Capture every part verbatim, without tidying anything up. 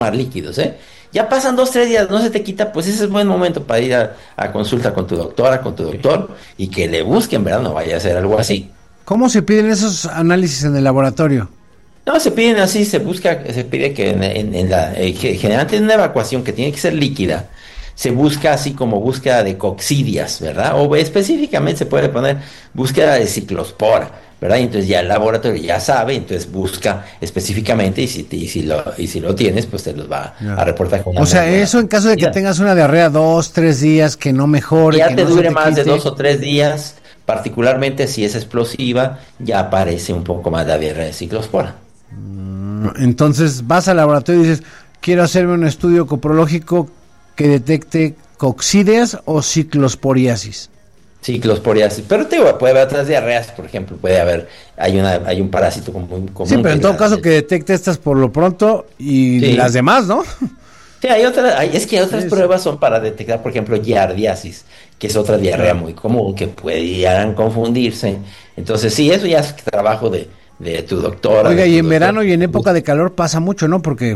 tomar líquidos, ¿eh? Ya pasan dos, tres días, no se te quita, pues ese es buen momento para ir a, a consulta con tu doctora, con tu doctor, y que le busquen, ¿verdad? No vaya a ser algo así. ¿Cómo se piden esos análisis en el laboratorio? No, se piden así, se busca, se pide que en, en, en la, eh, que generalmente en una evacuación que tiene que ser líquida, se busca así como búsqueda de coccidias, ¿verdad? O específicamente se puede poner búsqueda de ciclospora, ¿verdad? Y entonces ya el laboratorio ya sabe, entonces busca específicamente y si, y si, lo, y si lo tienes, pues te los va ya. a reportar con una. O sea, eso en caso de que ya. tengas una diarrea dos, tres días, que no mejore. Ya que te no dure te más quite. de dos o tres días, particularmente si es explosiva, ya aparece un poco más la diarrea de ciclospora. Entonces vas al laboratorio y dices, quiero hacerme un estudio coprológico que detecte coccidias o ciclosporiasis. Ciclosporiasis, pero te digo, puede haber otras diarreas, por ejemplo, puede haber, hay una, hay un parásito común. común sí, pero en todo la, caso que detecte estas por lo pronto y sí. las demás, ¿no? Sí, hay otras, hay, es que hay otras sí, pruebas sí. son para detectar, por ejemplo, giardiasis, que es otra diarrea claro. muy común, que pueden confundirse. Entonces, sí, eso ya es trabajo de, de tu doctora. Oiga, tu y en doctor. verano y en época de calor pasa mucho, ¿no? Porque...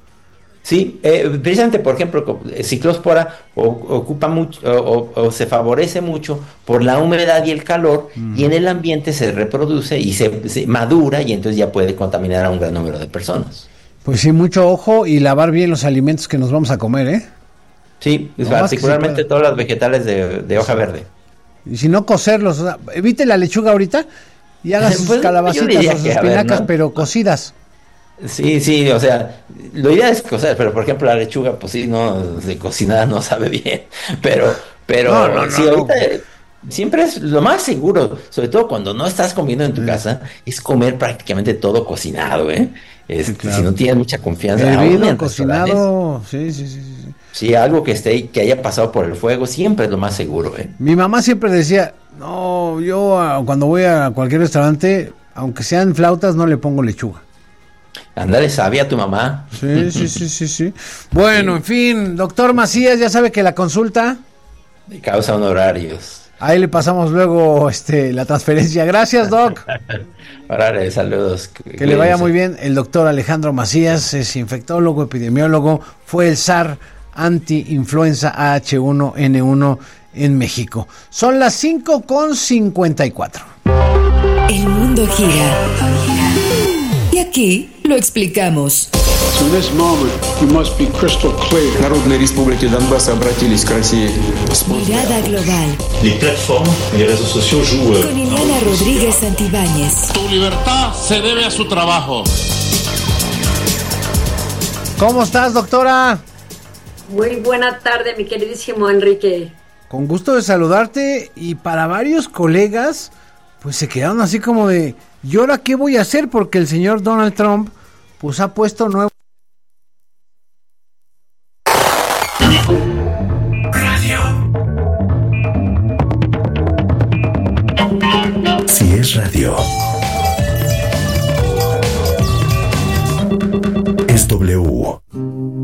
Sí, eh, precisamente, por ejemplo, ciclospora o, ocupa mucho o, o, o se favorece mucho por la humedad y el calor, mm. y en el ambiente se reproduce y se, se madura y entonces ya puede contaminar a un gran número de personas. Pues sí, mucho ojo y lavar bien los alimentos que nos vamos a comer, ¿eh? Sí, no, particularmente todos los vegetales de, de hoja verde. Y si no cocerlos, o sea, evite la lechuga ahorita y haga sus pues, calabacitas o sus espinacas, ver, ¿no? pero cocidas. Sí, sí, o sea, lo ideal es cocer, pero por ejemplo la lechuga, pues sí, no, de cocinada no sabe bien, pero, pero no, no, no, sí, no. ahorita siempre es lo más seguro, sobre todo cuando no estás comiendo en tu sí. casa, es comer prácticamente todo cocinado, ¿eh? Es, sí, claro. Si no tienes mucha confianza. Hervido, cocinado, sí, sí, sí, sí. Sí, algo que esté, que haya pasado por el fuego, siempre es lo más seguro, ¿eh? Mi mamá siempre decía, no, yo cuando voy a cualquier restaurante, aunque sean flautas, no le pongo lechuga. Ándale, sabia tu mamá. Sí, sí, sí, sí, sí. Bueno, sí. en fin, doctor Macías, ya sabe que la consulta de causa honorarios. Ahí le pasamos luego este la transferencia. Gracias, Doc. Órale, saludos. Que Cuídense. Le vaya muy bien. El doctor Alejandro Macías es infectólogo, epidemiólogo, fue el zar anti-influenza A H uno N uno en México. Son las cinco con cincuenta y cuatro. El mundo gira. Y aquí lo explicamos. So in this moment, you must be crystal clear. Народные республики Донбасса обратились к России. Mirada global. Les plateformes, les réseaux sociaux jouent. Con Ileana Rodríguez Santibáñez. Tu libertad se debe a su trabajo. ¿Cómo estás, doctora? Muy buena tarde, mi queridísimo Enrique. Con gusto de saludarte, y para varios colegas, pues se quedaron así como de, ¿y ahora qué voy a hacer? Porque el señor Donald Trump, pues ha puesto nuevo. Radio. Si es radio, es W.